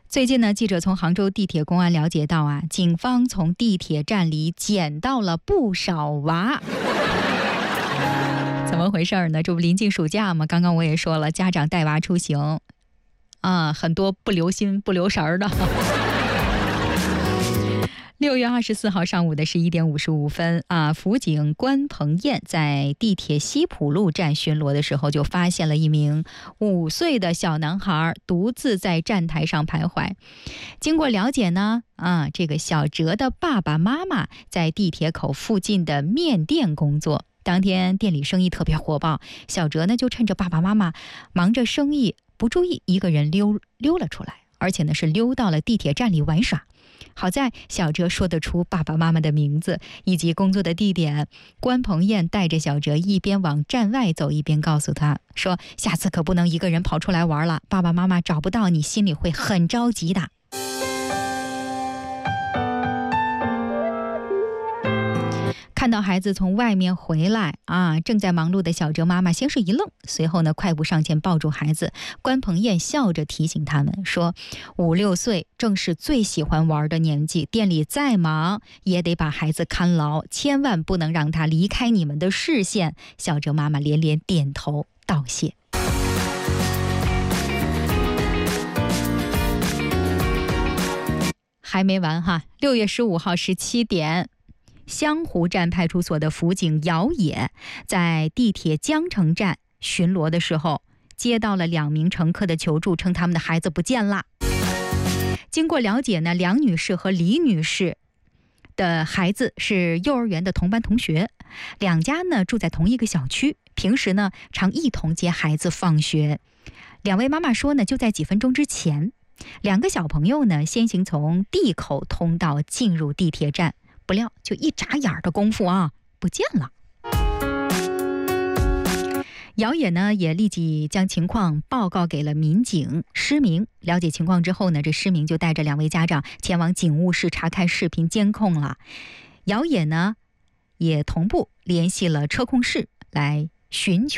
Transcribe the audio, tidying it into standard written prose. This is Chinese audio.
最近呢，记者从杭州地铁公安了解到啊，警方从地铁站里捡到了不少娃。怎么回事呢？这不临近暑假吗？刚刚我也说了，家长带娃出行啊，很多不留心不留神儿的。6月24号上午的11点55分啊，辅警关鹏燕在地铁西浦路站巡逻的时候，就发现了一名5岁的小男孩独自在站台上徘徊。经过了解呢，这个小哲的爸爸妈妈在地铁口附近的面店工作。当天店里生意特别火爆，小哲呢就趁着爸爸妈妈忙着生意，不注意一个人溜了出来，而且呢是溜到了地铁站里玩耍。好在小哲说得出爸爸妈妈的名字以及工作的地点，关鹏燕带着小哲一边往站外走，一边告诉他说，下次可不能一个人跑出来玩了，爸爸妈妈找不到你，心里会很着急的。看到孩子从外面回来正在忙碌的小哲妈妈先是一愣，随后呢快步上前抱住孩子。关鹏燕笑着提醒他们说，5、6岁正是最喜欢玩的年纪，店里再忙也得把孩子看牢，千万不能让他离开你们的视线。小哲妈妈连连点头道谢。还没完哈，6月15号17点。湘湖站派出所的辅警姚野在地铁江城站巡逻的时候，接到了2名乘客的求助，称他们的孩子不见了。经过了解呢，梁女士和李女士的孩子是幼儿园的同班同学，两家呢住在同一个小区，平时呢常一同接孩子放学。2位妈妈说呢，就在几分钟之前，2个小朋友呢先行从地口通道进入地铁站，不料就一眨眼的功夫不见了。姚野呢也立即将情况报告给了民警施明。了解情况之后呢，这施明就带着2位家长前往警务室查看视频监控了。姚野呢也同步联系了车控室来寻求